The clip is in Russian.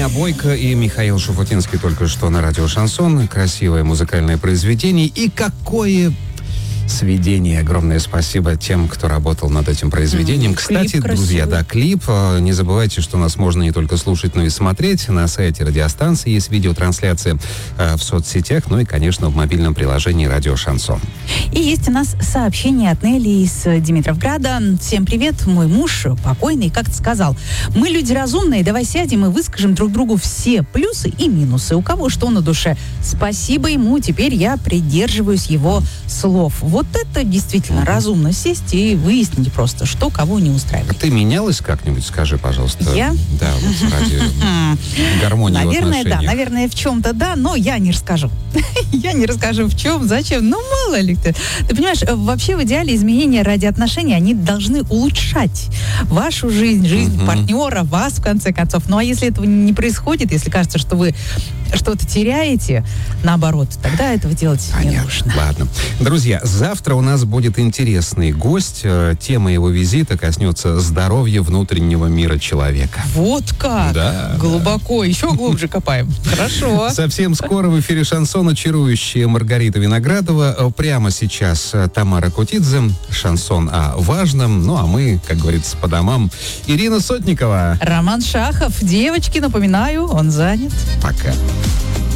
Ксения Бойко и Михаил Шуфутинский только что на радио «Шансон». Красивое музыкальное произведение. И какое сведение. Огромное спасибо тем, кто работал над этим произведением. Кстати, друзья, да, клип. Не забывайте, что нас можно не только слушать, но и смотреть. На сайте радиостанции есть видеотрансляция в соцсетях, ну и, конечно, в мобильном приложении «Радио Шансон». И есть у нас сообщение от Нелли из Димитровграда. Всем привет, мой муж покойный как-то сказал: мы люди разумные, давай сядем и выскажем друг другу все плюсы и минусы. У кого что на душе. Спасибо ему, теперь я придерживаюсь его слов. Вот это действительно разумно сесть и выяснить просто, что кого не устраивает. Ты менялась как-нибудь, скажи, пожалуйста? Я? Да, вот ради гармонии в отношениях. Наверное, да. Наверное, в чем-то да, но я не расскажу. Я не расскажу в чем, зачем. Ну, мало ли ты. Ты понимаешь, вообще в идеале изменения ради отношений, они должны улучшать вашу жизнь, жизнь партнера, вас, в конце концов. Ну, а если этого не происходит, если кажется, что вы что-то теряете, наоборот, тогда этого делать не нужно. Ладно. Друзья, завтра у нас будет интересный гость. Тема его визита коснется здоровья внутреннего мира человека. Вот как? Да. Глубоко. Еще глубже копаем. Хорошо. Совсем скоро в эфире «Шансон» чарующая Маргарита Виноградова. Прямо сейчас Тамара Кутидзе. Шансон о важном. Ну, а мы, как говорится, по домам. Ирина Сотникова. Роман Шахов. Девочки, напоминаю, он занят. Пока.